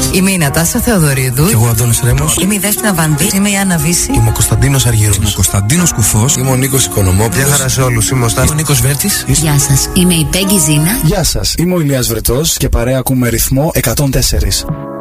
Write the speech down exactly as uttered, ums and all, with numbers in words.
Είμαι η Νατάσα Θεοδωρίδου. Και εγώ ο Αντώνης Ρέμος. Είμαι η Δέσποινα Βανδύ. Είμαι η Άννα Βύση. Είμαι ο Κωνσταντίνος Αργυρός. Είμαι ο Κωνσταντίνος Κουφός. Είμαι ο Νίκος Οικονομόπουλος. Γεια χαρά σε όλους. Είμαι ο Στάθης. Είμαι ο Νίκος Βέρτης. Γεια σας. Είμαι η Πέγγι Ζήνα. Γεια σας. Είμαι ο Ηλίας Βρετός και παρέα ακούμε ρυθμό εκατόν τέσσερα.